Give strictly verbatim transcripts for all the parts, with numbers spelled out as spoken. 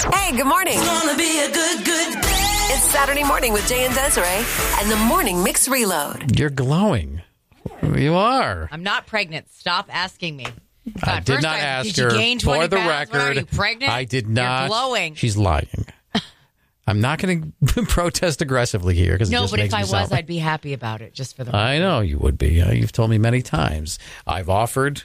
Hey, good morning. It's gonna be a good, good day. It's Saturday morning with Jay and Desiree and the Morning Mix Reload. You're glowing. You are. I'm not pregnant. Stop asking me. God, I did first not I, ask did you her. gain For twenty the pounds? What, record, are you pregnant? I did not. You're glowing. She's lying. I'm not going to protest aggressively here because it No, just but makes if me I sound was, like- I'd be happy about it. Just for the. I know you would be. Uh, You've told me many times. I've offered.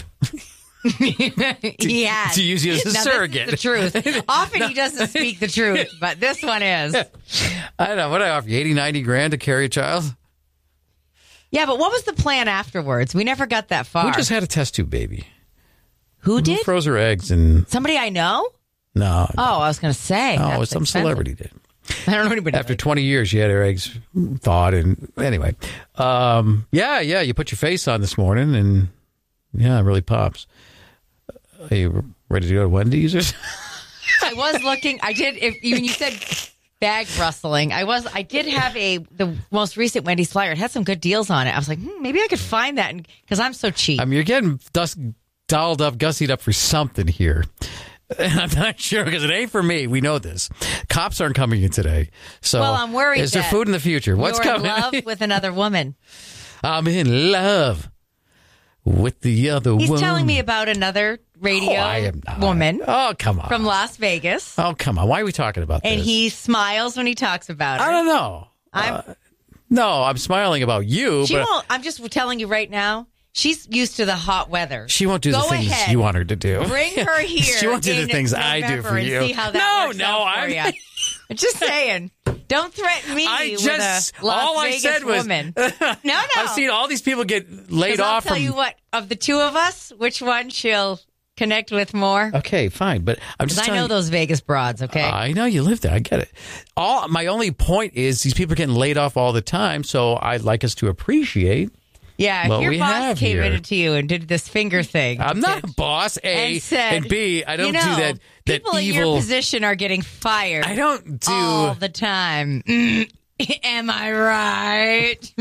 He has. to use you as a now, surrogate. This is the truth. Often he doesn't speak the truth, but this one is. I don't know. What did I offer you? eighty, ninety grand to carry a child? Yeah, but what was the plan afterwards? We never got that far. Who just had a test tube baby? Who Who did? froze her eggs and Somebody I know? no. Oh, I was going to say. no, that's some expensive. celebrity did. I don't know anybody. After like. twenty years, she had her eggs thawed. And anyway, um, yeah, yeah, you put your face on this morning and yeah, it really pops. Are you ready to go to Wendy's or something? I was looking. I did. If when you said bag rustling, I was. I did have a the most recent Wendy's flyer. It had some good deals on it. I was like, hmm, maybe I could find that because I'm so cheap. I mean, you're getting dust, dolled up, gussied up for something here. And I'm not sure because it ain't for me. We know this. Cops aren't coming in today. So Well, I'm worried Is there that food in the future? What's You're coming? in love with another woman. I'm in love with the other He's woman. telling me about another radio Oh, I am not. woman Oh, come on. from Las Vegas, Oh, come on. Why are we talking about and this? he smiles when he talks about her. I don't know. I'm. Uh, no, I'm smiling about you, she but won't. I'm just telling you right now. She's used to the hot weather. she won't do Go the things ahead. you want her to do. Bring her here. She won't do the in things I do November for and you. See how that No, works no, out for I'm- ya. I'm just saying. Don't threaten me I just with a Las all Vegas I said was woman. No, no. I've seen all these people get laid 'Cause I'll off tell from. you what. Of the two of us, which one she'll connect with more? Okay, fine, but I'm just Because I telling know you- those Vegas broads. Okay. I know you live there. I get it. All my only point is these people are getting laid off all the time, so I'd like us to appreciate. yeah. If what your we boss have came here. into you and did this finger thing. I'm not a boss, A, and said, and B, I don't you know, do that. That people in evil. your position are getting fired. I don't do. all the time. Mm, am I right?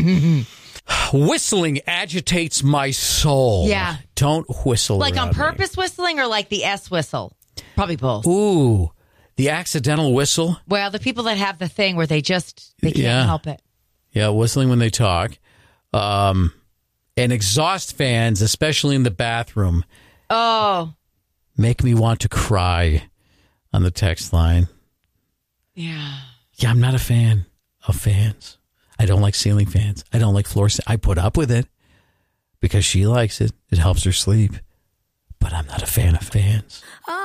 Whistling agitates my soul. Yeah. Don't whistle. Like on around me. purpose whistling or like the S whistle? Probably both. Ooh, the accidental whistle. Well, the people that have the thing where they just they can't Yeah. help it. Yeah, whistling when they talk. Um, and exhaust fans, especially in the bathroom, Oh, make me want to cry on the text line. yeah. Yeah, I'm not a fan of fans. I don't like ceiling fans. I don't like floor. I put up with it because she likes it. It helps her sleep. But I'm not a fan of fans.